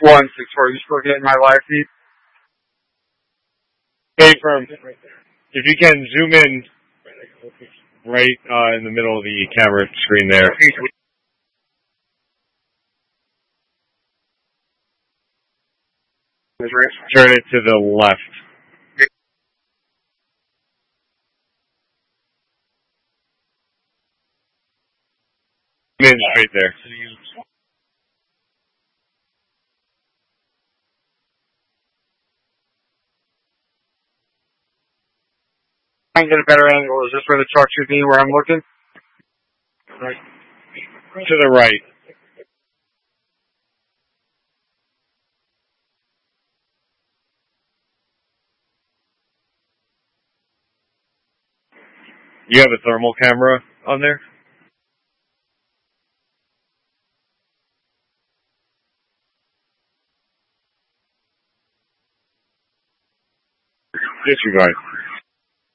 164. You still getting my live feed? Hey, if you can zoom in right in the middle of the camera screen there. Turn it to the left. Right there. I can get a better angle. Is this where the truck should be, where I'm looking? Right. To the right. You have a thermal camera on there? Disregard.